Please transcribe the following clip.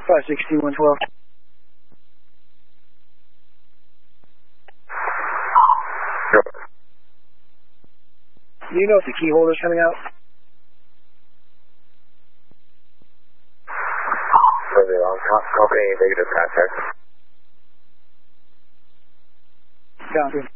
56112. Do you know if the key holder's coming out? Further along, company negative contact. Sounds good.